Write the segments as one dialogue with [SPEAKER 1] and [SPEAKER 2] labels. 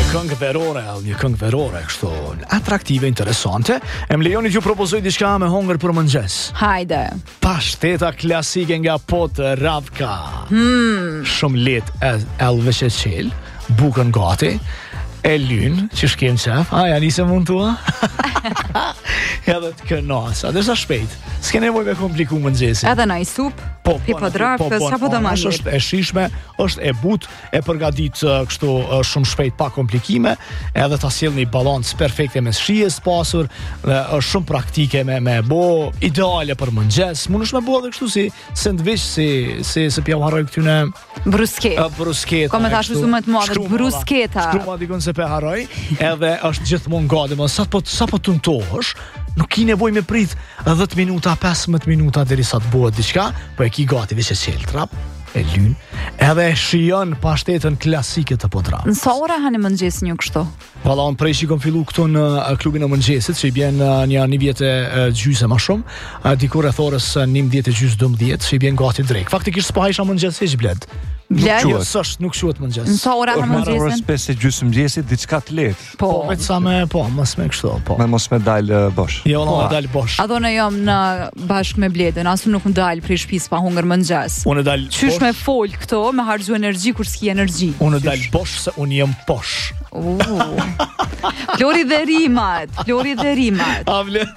[SPEAKER 1] Këngë verore, një këngë verore, kështu atraktive, interesante. E më lejoni t'ju propozoj diçka me hongër për mëngjes.
[SPEAKER 2] Hajde.
[SPEAKER 1] Pashteta klasike nga Pot Radka. Shumë lehtë, elve që qel, bukën gati, e lyn, që shkem qef. Ja nisë mund tua? Edhe të kënasa, dhe sa shpejt. S'ke nevoj me kompliku mëngjesin.
[SPEAKER 2] Edhe na i sup, i pëdrafës, apo do ma mirë.
[SPEAKER 1] Është e shishme, është e but, e përgadit kështu shumë shpejt pa komplikime, edhe ta sjell një balancë perfekte me shijes pasur, dhe është shumë praktike me bo, ideale për mëngjes. Mund është me bo edhe kështu si sandwich, si pja harroj këtyne brusketa.
[SPEAKER 2] Ka me ta shusu me të madhe, brusketa.
[SPEAKER 1] Shkruma dikon se pe harroj, edhe është gjithmonë gati, sa po të nëtohësh, nuk ki nevoj me prit 10 minuta, 15 minuta derisa të bëhet diçka, po e ki gati veç e qel trap, e lyn, edhe e shijon pashtetën klasike të Podravës.
[SPEAKER 2] Në sa ora hani mëngjes një kështu?
[SPEAKER 1] Valla, unë prej që i kom fillu këtu në klubin e mëngjesit, që i bjen një vjetë gjysë ma shumë, dikur e thorës 11:12, që i bjen gati drejk. Faktikisht s'po hajsha mëngjes e që bled. Nuk quhet mëngjes.
[SPEAKER 2] Në sa ora në mëngjesin?
[SPEAKER 3] Orës 5:30 mëngjesit, diçka të lehtë.
[SPEAKER 1] Po, veç sa mos me kështu, po.
[SPEAKER 3] Me mos me dal bosh.
[SPEAKER 1] Jo, me dal bosh.
[SPEAKER 2] A do në jam në bashkë me Bledën, asu nuk më dal prej shtëpisë pa hungër mëngjes.
[SPEAKER 1] Unë dal bosh.
[SPEAKER 2] Qysh me fol këto, me harxhu energji kur s'ki energji.
[SPEAKER 1] Unë dal bosh se unë jam posh.
[SPEAKER 2] Flori dhe rimat.
[SPEAKER 1] A vlen?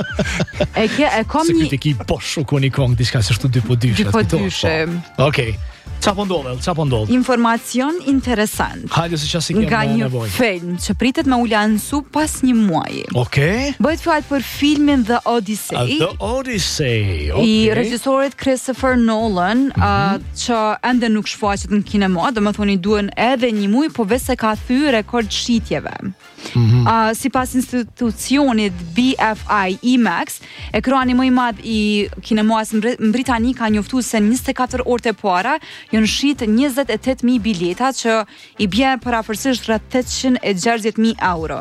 [SPEAKER 2] E kam
[SPEAKER 1] se
[SPEAKER 2] një...
[SPEAKER 1] Se ki posh u koni kong, diçka se shtu 2 po dyshe. Okej. Qa po ndodh?
[SPEAKER 2] Informacion interesant.
[SPEAKER 1] Hajde se qasi kemë
[SPEAKER 2] nga një film që pritet me u lansu pas një muaji.
[SPEAKER 1] Okej.
[SPEAKER 2] Bëhet fjalë për filmin The Odyssey.
[SPEAKER 1] The Odyssey.
[SPEAKER 2] I regjisorit Christopher Nolan, që ende nuk shfaqet në kinema, domethënë i duhen edhe një muaj, po vetë se ka thyer rekord shitjeve. Sipas institucionit BFI IMAX, ekrani më i madh i kinemas në Britani ka njoftuar se 24 orë e para janë shit 28.000 bileta, që i bjen parafërsisht rreth 860.000 euro.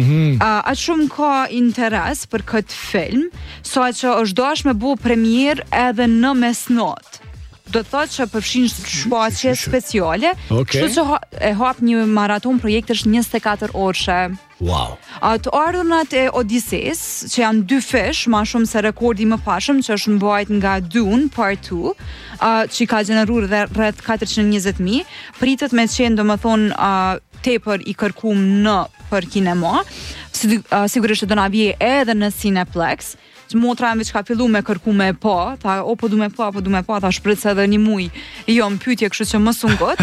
[SPEAKER 2] Aq shumë ka interes për këtë film, sa që është dashur me bu premier edhe në mesnatë. Do të thotë që përfshin shfaqje speciale, kështu që e hap një maraton projektesh 24 orëshe.
[SPEAKER 1] Wow.
[SPEAKER 2] Të ardhurnat e Odises, që janë 2 fish, ma shumë se rekordi më pashëm, që është mbajt nga Dune Part 2, që ka gjeneruar rreth 420.000, pritet me qenë domethënë tepër i kërkuar në për kinema, sigurisht që do na vijë edhe në Cineplex. Motra veç ka fillu me kërku me pa, tha, po du me pa, tha shpritse edhe një muj, jo më pyetje, kështu që më sungot.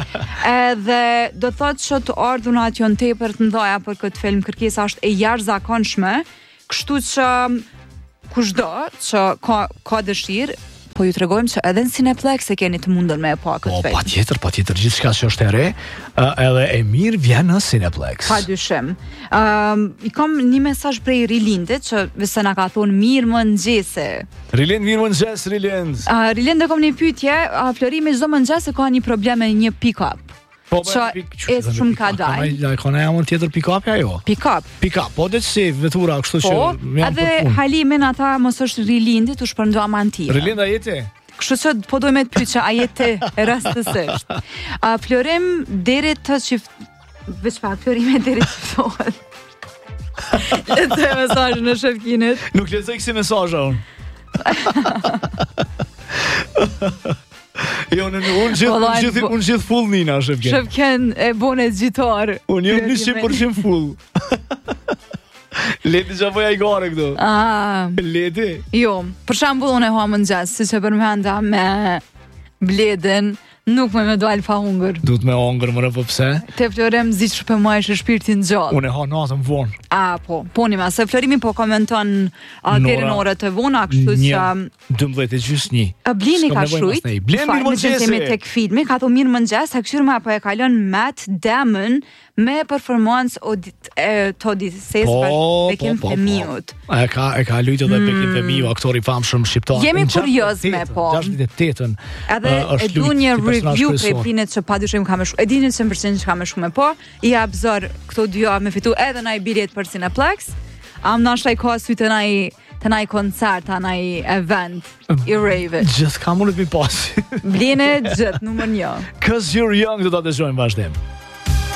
[SPEAKER 2] Edhe do thotë që të ardhunat janë tepër të ndaja për këtë film, kërkesa është e jashtëzakonshme, kështu që kushdo që ka dëshirë, po ju tregojmë që edhe në Cineplex e keni të mundën me e pa këtë film.
[SPEAKER 1] Patjetër, gjithçka që është e re, edhe e mirë vjen në Cineplex.
[SPEAKER 2] Pa dyshim. I kam një mesazh prej Rilindit që vese na ka thonë mirë mëngjese.
[SPEAKER 1] Rilind, mirë mëngjes, Rilind.
[SPEAKER 2] Rilind, e kam një pyetje, Florimi çdo mëngjes e ka një problem me një pick-up. Që e shumë ka daj.
[SPEAKER 1] Ka në jamon tjetër pick-up-ja jo?
[SPEAKER 2] Pick-up,
[SPEAKER 1] po dhe që si vetura, kështu që jam për punë.
[SPEAKER 2] Edhe halimin ata mos është Rilindit, u shpërndoa mantive.
[SPEAKER 1] Rilinda jeti?
[SPEAKER 2] Kështu që po dojme të pyetje, a jeti rastësisht. Florim, deri të veç pa, Florime deri të ftohet. Lezoj mesazhin në Shefkinit.
[SPEAKER 1] Nuk lezoj kësi mesazha unë. Jo, unë gjithë full Nina, Shefken.
[SPEAKER 2] Shefken e bone zgjitar.
[SPEAKER 1] Unë jam 100% full. Leti që apoja i gare këto. Leti?
[SPEAKER 2] Jo, për shembull unë e hua mëngjes, si që përmenda me Bledën, nuk me dual pa hungër.
[SPEAKER 1] Duhet me hungër, mëre, po pse?
[SPEAKER 2] Te Florem zi që për ma ishe shpirtin gjallë.
[SPEAKER 1] Unë e ha natën vonë.
[SPEAKER 2] Po nima, se Florimi po komenton deri në orët e vona, kështu që...
[SPEAKER 1] 12:01.
[SPEAKER 2] Blini ka shujt,
[SPEAKER 1] Bleni mëngjesi.
[SPEAKER 2] Tek filmi, ka thë mirë mëngjes, këshyrma po e kalon Matt Damon me performancë të Odises për Bekim Femiut.
[SPEAKER 1] E ka lujtë dhe Bekim Femiu, aktori famshëm shqiptar.
[SPEAKER 2] Jemi kurios me po.
[SPEAKER 1] 68-ën.
[SPEAKER 2] Edhe e du një review prej prinit që pa dyshim ka me shumë. E dini 100% që ka me shumë me po. I abzor këto 2 javë me fitu edhe na i bilet për Cineplex. Am nashta i ka sy të na i koncert, të na i event i rave.
[SPEAKER 1] Gjithë ka mundet mi pasi.
[SPEAKER 2] Bline gjithë, numër 1.
[SPEAKER 1] 'Cause you're young, do ta dëgjojmë vazhdim.